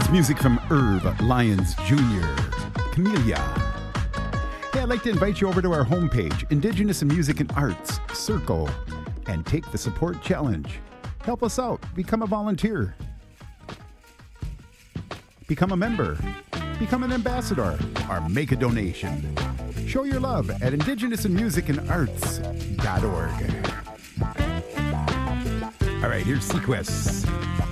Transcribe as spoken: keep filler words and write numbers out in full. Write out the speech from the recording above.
is music from Irv Lyons Junior Camellia. Hey, I'd like to invite you over to our homepage, Indigenous in Music and Arts, Circle, and take the support challenge. Help us out. Become a volunteer. Become a member. Become an ambassador. Or make a donation. Show your love at indigenous in music and arts dot org. All right, here's Sequest.